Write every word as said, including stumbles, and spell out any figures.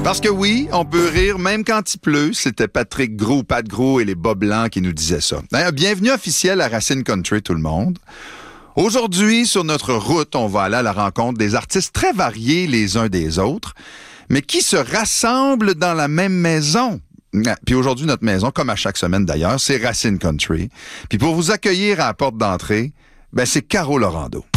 Parce que oui, on peut rire même quand il pleut. C'était Patrick Gros, Pat Gros et les bas blancs qui nous disaient ça. D'ailleurs, bienvenue officiel à Racine Country, tout le monde. Aujourd'hui, sur notre route, on va aller à la rencontre des artistes très variés les uns des autres, mais qui se rassemblent dans la même maison. Puis aujourd'hui, notre maison, comme à chaque semaine d'ailleurs, c'est Racine Country. Puis pour vous accueillir à la porte d'entrée, ben c'est Caro Laurando.